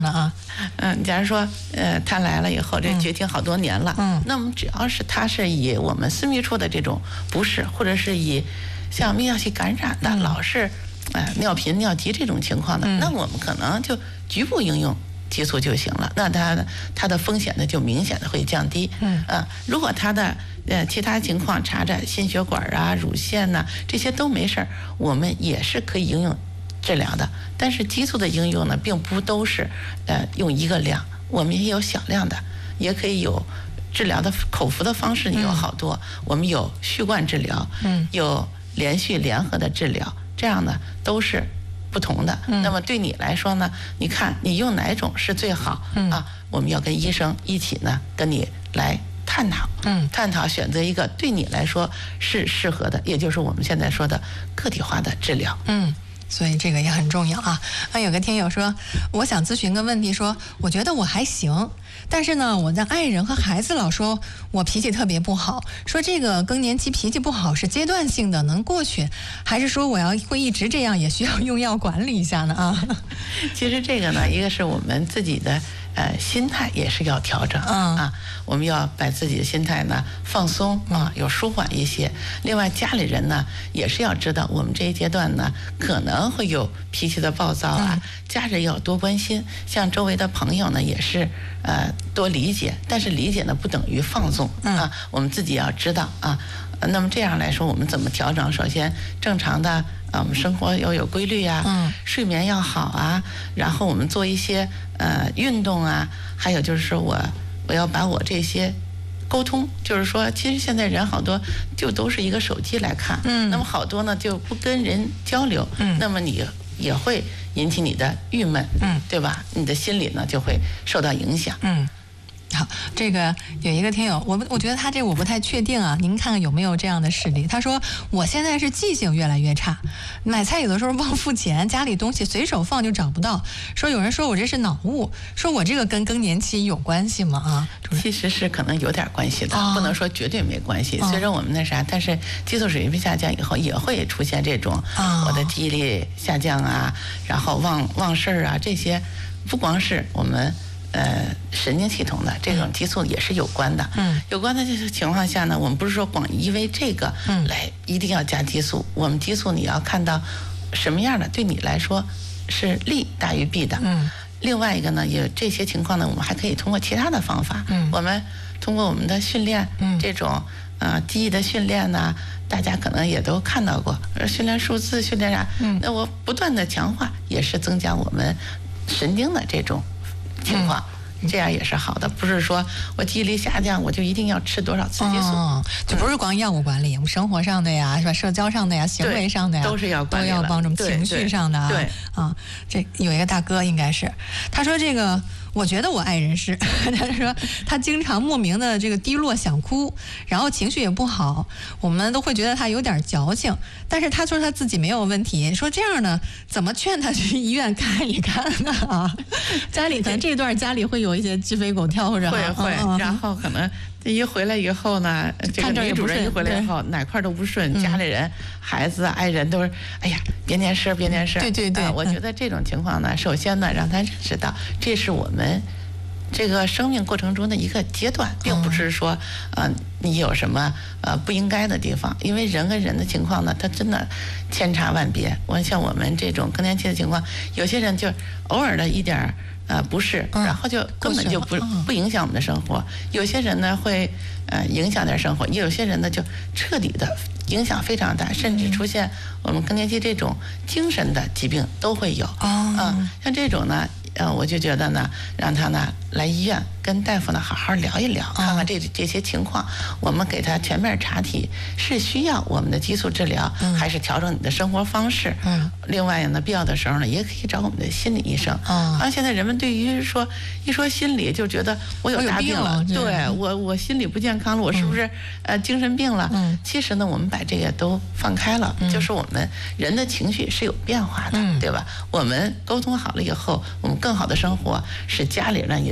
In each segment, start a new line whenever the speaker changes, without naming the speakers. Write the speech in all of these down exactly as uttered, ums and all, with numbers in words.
啊，
嗯，假如说，呃，他来了以后，这绝经好多年了，
嗯，
那么只要是他是以我们私密处的这种不适，或者是以像泌尿系感染的，嗯、老是，呃，尿频、尿急这种情况的，嗯、那我们可能就局部应用激素就行了，那它它的风险呢就明显的会降低，嗯，呃，如果他的呃其他情况查着心血管啊、乳腺呐、啊、这些都没事儿，我们也是可以应用治疗的。但是激素的应用呢，并不都是呃用一个量，我们也有小量的，也可以有治疗的口服的方式，有好多，嗯、我们有续贯治疗，嗯，有连续联合的治疗，这样呢都是不同的。嗯、那么对你来说呢，你看你用哪种是最好，嗯、啊？我们要跟医生一起呢跟你来探讨，嗯，探讨选择一个对你来说是适合的，也就是我们现在说的个体化的治疗，
嗯。所以这个也很重要啊！啊，有个听友说，我想咨询个问题，说我觉得我还行，但是呢，我的爱人和孩子老说我脾气特别不好，说这个更年期脾气不好是阶段性的，能过去，还是说我要会一直这样，也需要用药管理一下呢？啊，
其实这个呢，一个是我们自己的呃心态也是要调整，嗯啊，我们要把自己的心态呢放松啊，有舒缓一些。另外，家里人呢也是要知道，我们这一阶段呢可能会有脾气的暴躁啊，嗯、家人要多关心，像周围的朋友呢也是呃多理解，但是理解呢不等于放纵、嗯、啊，我们自己要知道啊。那么这样来说，我们怎么调整？首先，正常的啊，我们生活要有规律啊，嗯、睡眠要好啊，然后我们做一些呃运动啊，还有就是说我我要把我这些沟通，就是说，其实现在人好多就都是一个手机来看，嗯，那么好多呢就不跟人交流，嗯，那么你也会引起你的郁闷，嗯，对吧？你的心理呢就会受到影响，
嗯。好，这个有一个听友，我我觉得他这我不太确定啊，您看看有没有这样的事例？他说我现在是记性越来越差，买菜有的时候忘付钱，家里东西随手放就找不到。说有人说我这是脑雾，说我这个跟更年期有关系吗？啊，
其实是可能有点关系的，哦、不能说绝对没关系。虽然我们那啥，但是激素水平下降以后也会出现这种、哦、我的记忆力下降啊，然后忘忘事儿啊，这些不光是我们。呃，神经系统的这种激素也是有关的。嗯，有关的这个情况下呢，我们不是说光依为这个来一定要加激素。我们激素你要看到什么样的对你来说是利大于弊的。嗯，另外一个呢，有这些情况呢，我们还可以通过其他的方法。嗯，我们通过我们的训练，嗯，这种呃记忆的训练呢，大家可能也都看到过，训练数字，训练啥？嗯，那我不断的强化，也是增加我们神经的这种情况，嗯、这样也是好的，不是说我记忆力下降，我就一定要吃多少雌激素，
哦、就不是光药物管理，我们生活上的呀，是吧？社交上的呀，行为上的呀，
都是要管理
都要帮助情绪上的啊。
对
啊，这有一个大哥应该是，他说这个。我觉得我爱人是，他说他经常莫名的这个低落想哭，然后情绪也不好，我们都会觉得他有点矫情，但是他说他自己没有问题，说这样呢，怎么劝他去医院看一看呢？啊，家里可能这段家里会有一些鸡飞狗跳或者
会会，嗯、然后可能一回来以后呢，这个女主人一回来以后哪块都不顺，家里人、孩子、爱人都是，哎呀，别念事，别念事。
对对对，
呃，我觉得这种情况呢，首先呢，让他认识到这是我们。这个生命过程中的一个阶段，并不是说，呃，你有什么呃不应该的地方，因为人跟人的情况呢，他真的千差万别。我像我们这种更年期的情况，有些人就偶尔的一点呃不适，然后就根本就不不影响我们的生活；有些人呢会呃影响点生活，有些人呢就彻底的影响非常大，甚至出现我们更年期这种精神的疾病都会有。啊、呃，像这种呢。呃，我就觉得呢，让他呢来医院跟大夫呢好好聊一聊，看看这这些情况，我们给他全面查体，是需要我们的激素治疗，嗯、还是调整你的生活方式？嗯。另外呢，必要的时候呢，也可以找我们的心理医生。嗯。好像现在人们对于说一说心理，就觉得我有大病了，
病了
对我我心理不健康了，我是不是、嗯、呃精神病了？嗯。其实呢，我们把这个都放开了，嗯、就是我们人的情绪是有变化的，嗯、对吧？我们沟通好了以后，我们更好的生活，使家里人也是。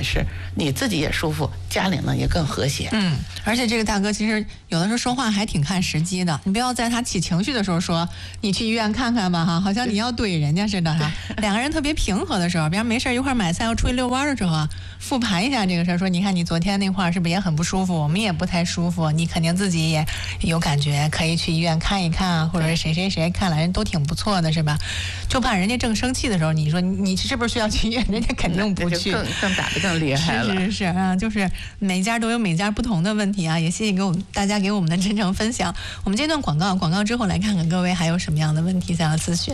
吃，你自己也舒服，家里呢也更和谐。
嗯，而且这个大哥其实有的时候说话还挺看时机的，你不要在他起情绪的时候说你去医院看看吧哈，好像你要怼人家似的哈。两个人特别平和的时候，比方没事一块买菜要出去遛弯的时候啊，复盘一下这个事儿，说你看你昨天那块儿是不是也很不舒服，我们也不太舒服，你肯定自己也有感觉，可以去医院看一看啊，或者是谁谁谁看来人都挺不错的是吧？就怕人家正生气的时候，你说你是不是需要去医院，人家肯定不去，
更更打得更厉害了。
是是是啊，就是每家都有每家不同的问题啊，也谢谢给我们大家给我们的真诚分享。我们这段广告，广告之后来看看各位还有什么样的问题想要咨询。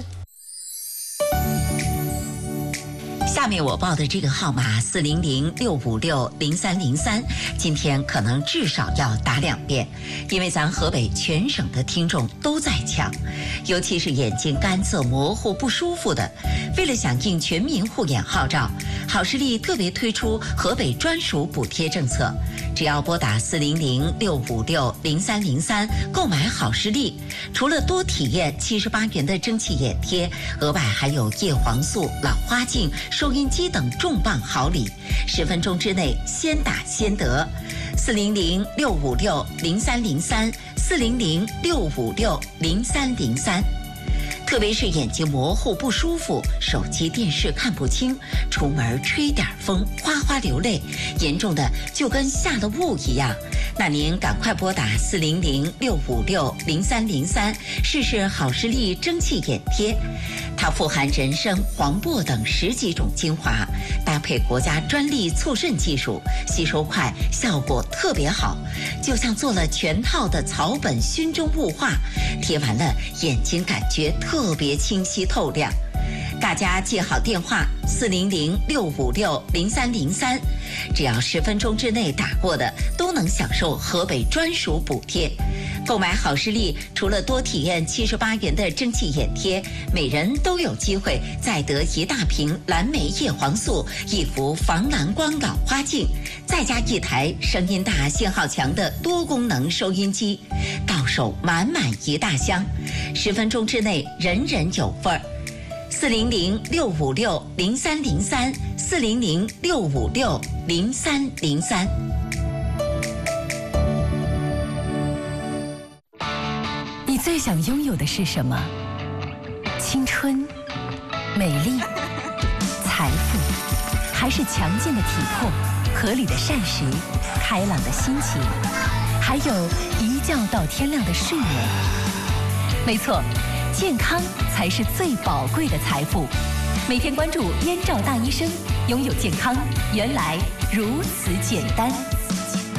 下面我报的这个号码四零零六五六零三零三，今天可能至少要打两遍，因为咱河北全省的听众都在抢，尤其是眼睛干涩模糊不舒服的。为了响应全民护眼号召，好视力特别推出河北专属补贴政策，只要拨打四零零六五六零三零三购买好视力，除了多体验七十八元的蒸汽眼贴，额外还有叶黄素、老花镜、收音机等重磅好礼，十分钟之内先打先得。四零零六五六零三零三，四零零六五六零三零三。特别是眼睛模糊不舒服，手机电视看不清，出门吹点风哗哗流泪，严重的就跟下了雾一样，那您赶快拨打四零零六五六零三零三，试试好视力蒸汽眼贴。它富含人参、黄柏等十几种精华，搭配国家专利促渗技术，吸收快，效果特别好，就像做了全套的草本熏蒸雾化，贴完了眼睛感觉特别清晰透亮。大家记好电话四零零六五六零三零三，只要十分钟之内打过的都能享受河北专属补贴。购买好视力，除了多体验七十八元的蒸汽眼贴，每人都有机会再得一大瓶蓝莓叶黄素、一幅防蓝光老花镜，再加一台声音大、信号强的多功能收音机，到手满满一大箱，十分钟之内人人有份儿。四零零六五六零三零三，四零零六五六零三零三。
你最想拥有的是什么？青春、美丽、财富，还是强健的体魄、合理的膳食、开朗的心情，还有一觉到天亮的睡眠？没错，健康才是最宝贵的财富。每天关注燕赵大医生，拥有健康原来如此简单。